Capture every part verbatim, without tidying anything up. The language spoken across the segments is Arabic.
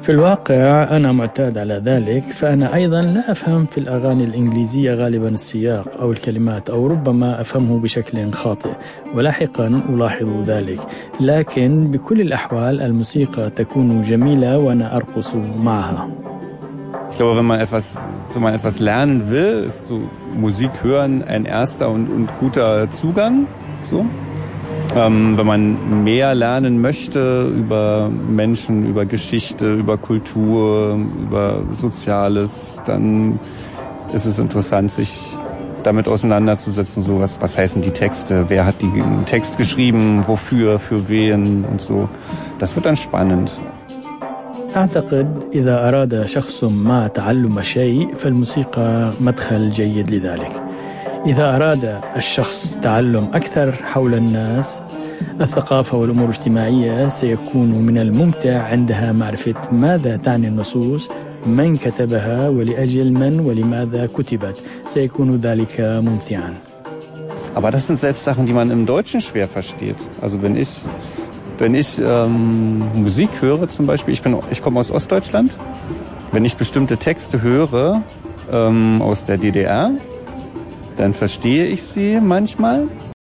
في الواقع أنا معتاد على ذلك، فأنا أيضا لا أفهم في الأغاني الإنجليزية غالبا السياق أو الكلمات، أو ربما أفهمه بشكل خاطئ ولاحقا ألاحظ ذلك. لكن بكل الأحوال الموسيقى تكون جميلة وأنا أرقص معها. Ich glaube, wenn man etwas, wenn man etwas lernen will, ist so Musik hören ein erster und, und guter Zugang. So. Ähm, wenn man mehr lernen möchte über Menschen, über Geschichte, über Kultur, über Soziales, dann ist es interessant, sich damit auseinanderzusetzen. So was, was heißen die Texte? Wer hat den Text geschrieben? Wofür? Für wen? Und so. Das wird dann spannend. أعتقد إذا أراد شخص ما تعلم شيء فالموسيقى مدخل جيد لذلك. إذا أراد الشخص تعلم أكثر حول الناس، الثقافة والأمور الاجتماعية، سيكون من الممتع عندها معرفة ماذا تعني النصوص، من كتبها، ولأجل من ولماذا كتبت. سيكون ذلك ممتعا. Aber das sind selbst Sachen, die man im Deutschen schwer versteht. Also wenn ich Wenn ich ähm, Musik höre zum Beispiel, ich, bin, ich komme aus Ostdeutschland, wenn ich bestimmte Texte höre ähm, aus der D D R, dann verstehe ich sie manchmal.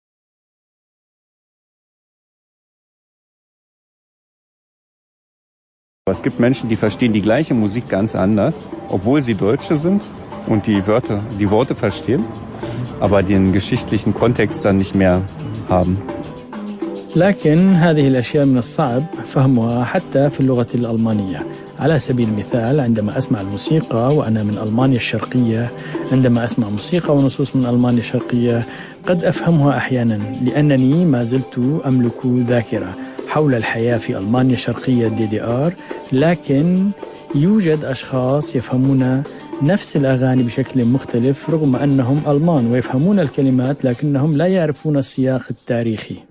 Aber es gibt Menschen, die verstehen die gleiche Musik ganz anders, obwohl sie Deutsche sind und die Wörter, die Worte verstehen, aber den geschichtlichen Kontext dann nicht mehr haben. لكن هذه الأشياء من الصعب فهمها حتى في اللغة الألمانية. على سبيل المثال، عندما أسمع الموسيقى وأنا من ألمانيا الشرقية، عندما أسمع موسيقى ونصوص من ألمانيا الشرقية قد أفهمها أحيانا، لأنني ما زلت أملك ذاكرة حول الحياة في ألمانيا الشرقية دي دي آر. لكن يوجد أشخاص يفهمون نفس الأغاني بشكل مختلف رغم أنهم ألمان ويفهمون الكلمات، لكنهم لا يعرفون السياق التاريخي.